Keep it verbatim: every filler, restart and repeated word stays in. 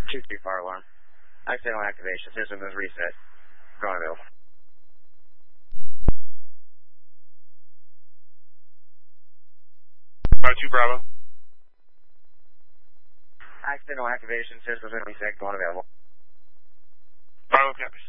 two three fire alarm. Accidental activation. System is reset. Ground available. Fire two Bravo. Accidental activation. System is reset. Ground available. Bravo copies.